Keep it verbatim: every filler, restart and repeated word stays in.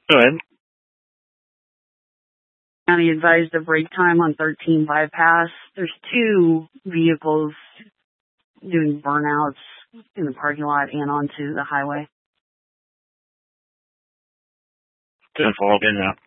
Go ahead. County advised of brake time on thirteen bypass. There's two vehicles doing burnouts in the parking lot and onto the highway. ten four, in now.